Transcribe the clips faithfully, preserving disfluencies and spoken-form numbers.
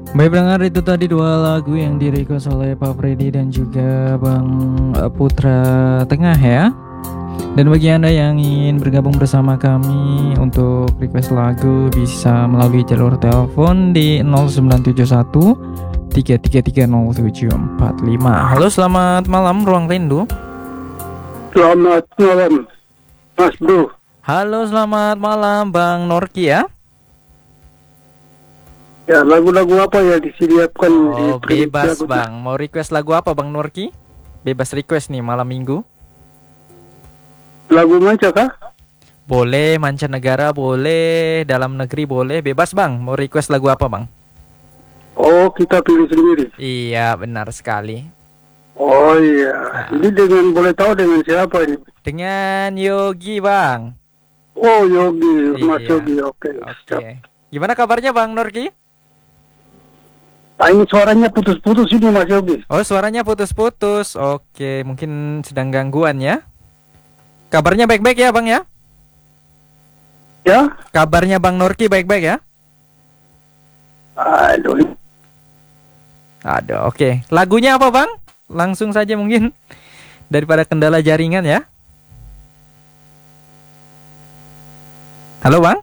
Baik pendengar, itu tadi dua lagu yang direquest oleh Pak Freddy dan juga Bang eh, Putra Tengah ya. Dan bagi Anda yang ingin bergabung bersama kami untuk request lagu bisa melalui jalur telepon di nol sembilan tujuh satu tiga tiga tiga nol tujuh empat lima. Halo, selamat malam Ruang Rindu. Selamat malam, Mas Bro. Halo, selamat malam Bang Norki ya. Ya, lagu-lagu apa ya disediakan? Oh, di bebas lagu- Bang. Mau request lagu apa Bang Norki? Bebas request nih malam minggu. Lagu manca kah? Boleh, mancanegara boleh, dalam negeri boleh, bebas Bang. Mau request lagu apa Bang? Oh, kita pilih sendiri. Iya, benar sekali. Oh iya, ini dengan boleh tahu dengan siapa ini? Dengan Yogi Bang. Oh, Yogi, Mas Iya. Yogi, oke. Oke. Siap. Gimana kabarnya Bang Norki? Ah, ini suaranya putus-putus ini Mas Yogi. Oh, suaranya putus-putus. Oke, mungkin sedang gangguan ya. Kabarnya baik-baik ya Bang ya? Ya? Kabarnya Bang Norki baik-baik ya? Aduh, Aduh, oke. Lagunya apa Bang? Langsung saja mungkin daripada kendala jaringan ya. Halo Bang?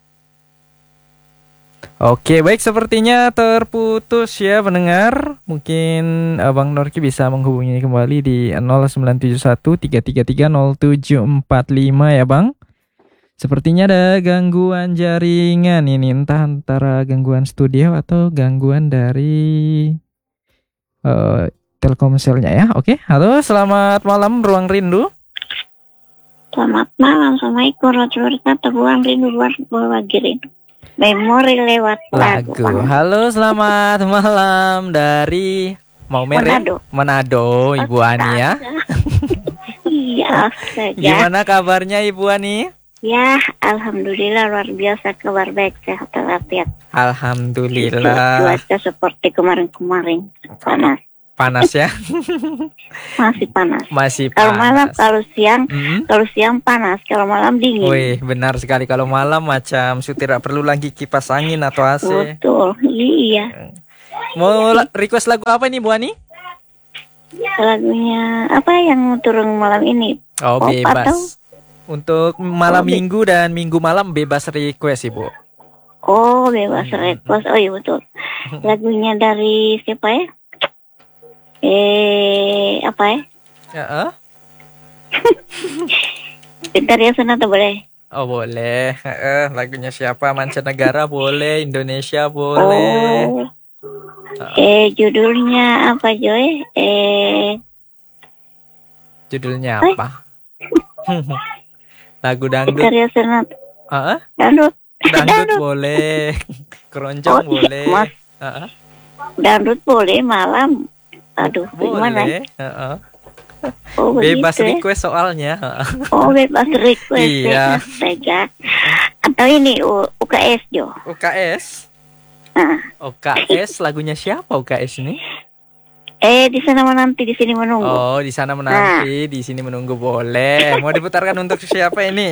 Oke, baik, sepertinya terputus ya pendengar. Mungkin Abang Norki bisa menghubungi kembali di nol sembilan tujuh satu tiga tiga tiga nol tujuh empat lima ya Bang. Sepertinya ada gangguan jaringan ini, entah antara gangguan studio atau gangguan dari uh, Telkomselnya ya. Oke, halo, selamat malam Ruang Rindu. Selamat malam, Assalamualaikum warahmatullahi wabarakatuh. Ruang Rindu buat berbagi rindu. Memori lewat lagu. Lagu. Halo, selamat malam dari mau merah Manado. Manado, Ibu Ani ya. Iya, saja. Gimana kabarnya Ibu Ani? Ya, alhamdulillah luar biasa, kabar baik, sehat walafiat. Alhamdulillah. Cuaca seperti kemarin-kemarin panas, Panas ya? masih panas. Masih Kalau malam, panas. kalau siang, Hmm? kalau siang panas, kalau malam dingin. Wih, benar sekali, kalau malam macam su tidak perlu lagi kipas angin atau A C. Betul, iya. Mau la- request lagu apa nih Bu Ani? Lagunya apa yang turun malam ini? Oh, Pop bebas. atau? Untuk malam Oh, be- minggu dan minggu malam bebas request Ibu. Oh, bebas request. Oh iya betul. Lagunya dari siapa ya? Eh, apa ya? Heeh. Bentar ya, Sonata boleh? Oh boleh. Heeh, lagunya siapa? Mancanegara boleh, Indonesia boleh. Oh, eh judulnya apa Joy? Eh, Judulnya Eh. apa? Lagu dangdut. bentar ya, Sonata. Heeh. Dangdut. Dangdut boleh. Keroncong Oh, iya, boleh. Mas. Heeh. Dangdut boleh malam. Aduh, gimana? Boleh. Heeh. Oh, Bebas begitu ya. request soalnya. Heeh. Oh, bebas request. Iya. Sehat saja. Atau ini U- UKS Jo. U K S. Nah, U K S lagunya siapa U K S ini? eh di sana menanti, di sini menunggu. Oh, di sana menanti, di sini menunggu boleh. Mau diputarkan untuk siapa ini?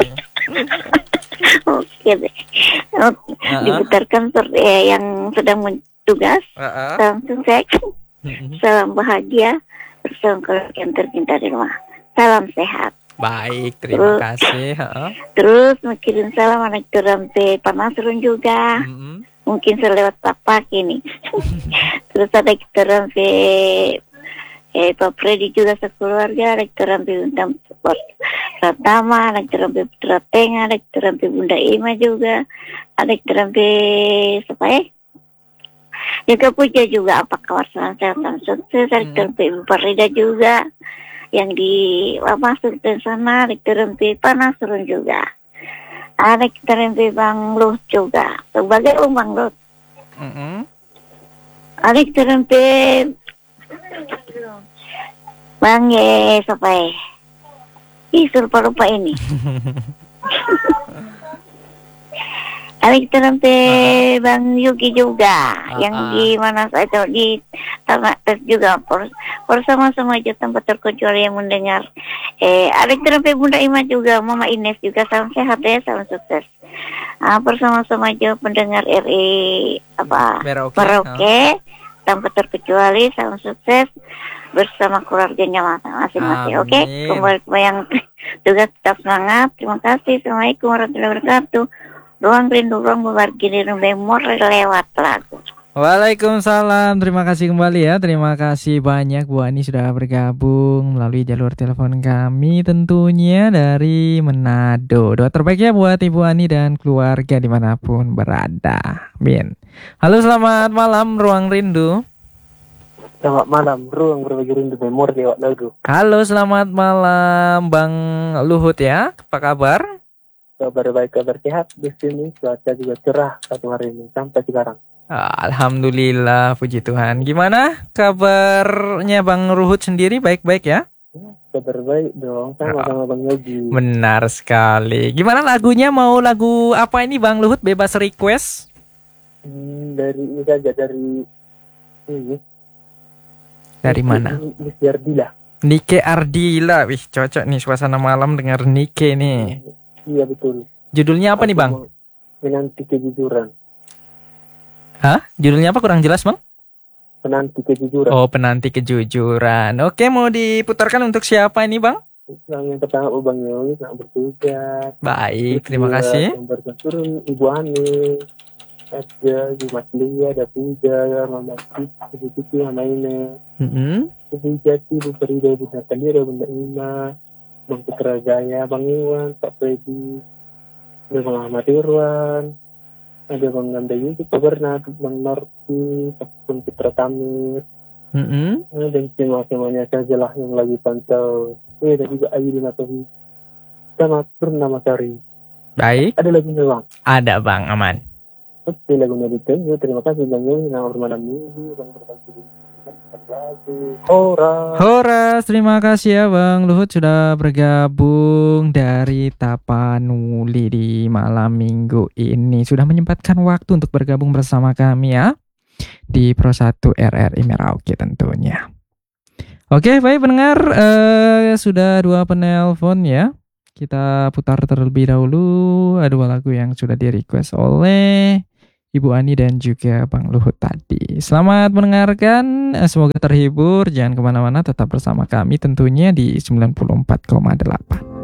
Oke deh. Oke. Heeh. Diputarkan per- eh, yang sedang bertugas. Heeh. Salam sukses, salam bahagia bersama keluarga yang tercinta di rumah. Salam sehat. Baik, terima kasih. Heeh. Terus mikirin salam anak terampe Panasrun juga. Mm-mm. Mungkin selewat Pak ini. Terus ada terampe eh Pak Freddy juga sekeluarga, anak terampe Bunda Sport Pratama, anak terampe Putra Tengah, anak terampe Bunda Ima juga, anak terampe siapa ya? Jaga Puja juga, apa kabar, salam sehat salam sukses. Anak terampe Ibu Farida juga yang di masuk ke sana, anak terampe Panasrun juga, anak terampe Bang Lut juga sebagai um Bang Lut, Mm-mm. anak terampe Bang eh siapa ya? Ih, lupa lupa ini. Alik sampai Bang Yuki juga, Ah, yang ah. di mana saja di Tanah Tes juga, por, bersama-sama aja tanpa terkecuali yang mendengar. Eh, alik sampai Bunda Ima juga, Mama Ines juga, salam sehat ya, salam sukses. Ah, bersama-sama aja pendengar R I apa Merauke. Merauke, tanpa terkecuali, salam sukses bersama keluarganya masing-masing. Oke, Amin. kembali ke yang tugas tetap semangat. Terima kasih. Assalamualaikum warahmatullahi wabarakatuh. Ruang rindu, ruang berbagi, rindu memori lewat lagu. Waalaikumsalam. Terima kasih kembali ya. Terima kasih banyak Bu Ani sudah bergabung melalui jalur telepon kami tentunya dari Manado. Doa terbaik ya buat Ibu Ani dan keluarga dimanapun berada. Amin. Halo, selamat malam Ruang Rindu. Selamat malam, ruang berbagi rindu memori lewat lagu. Halo, selamat malam Bang Luhut ya. Apa kabar? Kabar baik, kabar sehat di sini. Cuaca juga cerah satu hari ini sampai sekarang. Alhamdulillah, puji Tuhan. Gimana kabarnya Bang Luhut sendiri? Baik-baik ya? Kabar baik dong, sama-sama Bang Yogi. Benar sekali. Gimana lagunya? Mau lagu apa ini Bang Luhut? Bebas request. Hmm, dari ini saja dari ini. Dari mana? Miss Yardila. Nike Ardila. Wih, cocok nih suasana malam dengar Nike nih. Iya betul. Judulnya apa nih Bang? Aku mau Menanti kejujuran. Hah? Judulnya apa? Kurang jelas Bang? Penanti kejujuran. Oh, Penanti Kejujuran. Oke, mau diputarkan untuk siapa ini Bang? Yang pertama oh, Bang Yogi yang bertugas. Baik, terima Terus kasih. Yang berturun Ibu Ani. Ada Mas Lia, ada Puja, Mama Kiki, Ibu Kiki, Mama Ine. Mm-mm. Ibu Jati, Ibu Perida, Ibu Natalia, Bunda Ima, Bang Putra Jaya, Bang Iwan, Pak Freddy, ada Bang Ahmad Irwan, ada Bang Nanda Yusuf, Pak Bernard, Bang Norti, Pak Putra Tamir, Mm-mm. eh, dan semua-semuanya saja lah yang lagi pantau. Eh, dan juga Ayu Dinatohi, sama Purnama Sari. Baik, Ada lagunya Bang. ada Bang, aman. Oke, lagunya ditunggu. Terima kasih Bang Yogi, nama bermalam minggu, Bang berbagi lagu. Ora. Horas, terima kasih ya Bang Luhut sudah bergabung dari Tapanuli di malam minggu ini. Sudah menyempatkan waktu untuk bergabung bersama kami ya di Pro satu R R I Merauke tentunya. Oke, baik pendengar, eh, sudah dua penelpon ya. Kita putar terlebih dahulu dua lagu yang sudah di request oleh Ibu Ani dan juga Bang Luhut tadi. Selamat mendengarkan, semoga terhibur. Jangan kemana-mana, tetap bersama kami tentunya di sembilan puluh empat koma delapan.